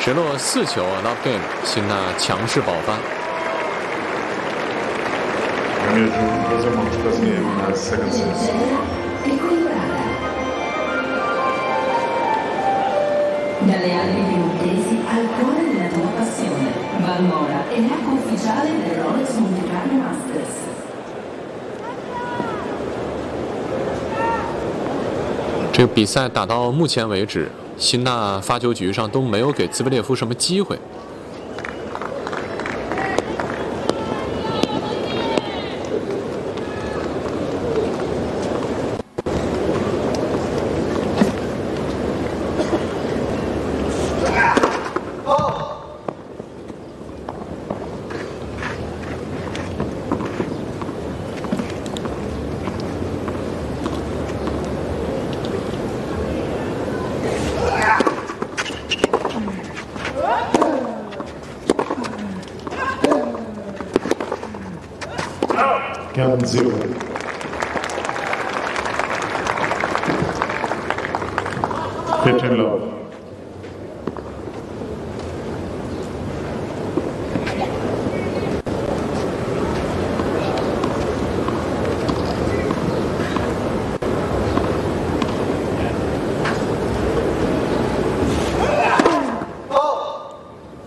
直落4球 ，Love Game， 辛纳强势爆发。 Dalle Alpi piemontesi al cuore della tua passione. Valmora è l'acqua ufficiale del Rolex Monte Carlo Masters. 这个比赛打到目前为止，辛纳发球局上都没有给兹维列夫什么机会。 Count 0. Pitch and love.